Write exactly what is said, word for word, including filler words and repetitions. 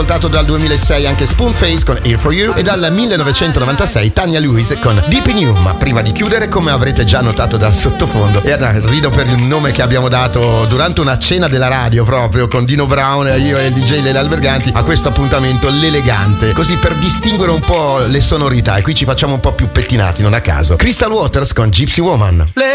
ascoltato dal duemilasei anche Spoonface con Here For You e dal millenovecentonovantasei Tanya Lewis con Deep In You. Ma prima di chiudere, come avrete già notato dal sottofondo, e rido per il nome che abbiamo dato durante una cena della radio proprio con Dino Brown, io e il D J Lele Alberganti, a questo appuntamento, l'elegante, così per distinguere un po' le sonorità, e qui ci facciamo un po' più pettinati, non a caso. Crystal Waters con Gypsy Woman.